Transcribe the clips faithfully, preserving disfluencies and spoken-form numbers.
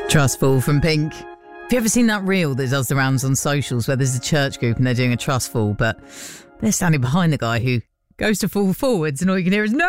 Trustful from Pink. Have you ever seen that reel that does the rounds on socials where there's a church group and they're doing a trustful, but they're standing behind the guy who goes to fall forwards and all you can hear is, no!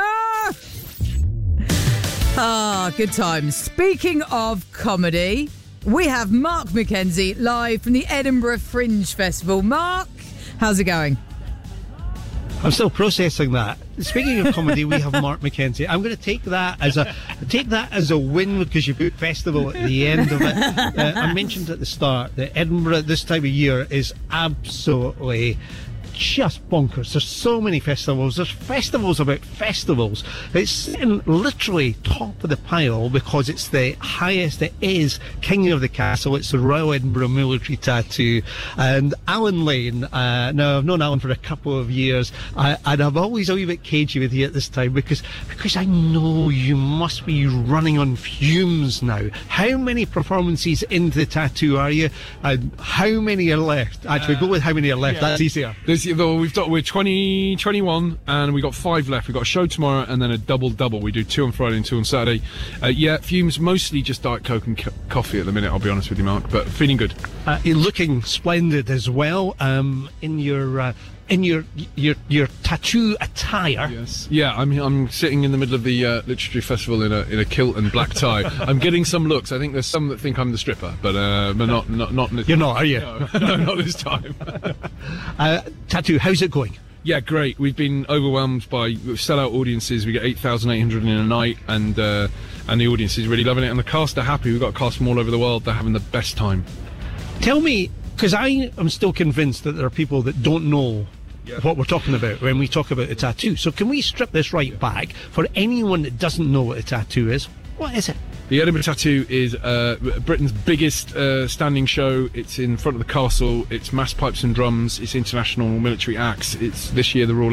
Ah, good times. Speaking of comedy, we have Mark McKenzie live from the Edinburgh Fringe Festival. Mark, how's it going? I'm still processing that. Speaking of comedy, we have Mark McKenzie. I'm going to take that as a take that as a win because you put festival at the end of it. Uh, I mentioned at the start that Edinburgh this time of year is absolutely just bonkers. There's so many festivals. There's festivals about festivals. It's sitting literally top of the pile because it's the highest it is. King of the Castle. It's the Royal Edinburgh Military Tattoo. And Alan Lane, uh, now I've known Alan for a couple of years, uh, and I'm always a wee bit cagey with you at this time because because I know you must be running on fumes now. How many performances into the tattoo are you? And how many are left? Actually, uh, go with how many are left. Yeah. That's easier. There's, we've got we're twenty, twenty-one, and we've got five left. We've got a show tomorrow and then a double double. We do two on Friday and two on Saturday. Uh, yeah, fumes mostly just Diet Coke and co- coffee at the minute. I'll be honest with you, Mark, but feeling good. Uh, you're looking splendid as well. Um, in your uh, in your your your tattoo attire. Yes. Yeah, I'm I'm sitting in the middle of the uh, literary festival in a in a kilt and black tie. I'm getting some looks. I think there's some that think I'm the stripper, but uh, but not not not. You're not, are you? No, no, not this time. uh, tattoo. How's it going? Yeah, great. We've been overwhelmed by sellout audiences. We get eight thousand eight hundred in a night, and uh, and the audience is really loving it. And the cast are happy. We've got a cast from all over the world. They're having the best time. Tell me, because I am still convinced that there are people that don't know yeah. what we're talking about when we talk about a tattoo. So can we strip this right back for anyone that doesn't know what a tattoo is? What is it? The Edinburgh Tattoo is uh, Britain's biggest uh, standing show. It's in front of the castle. It's mass pipes and drums. It's international military acts. It's this year the Royal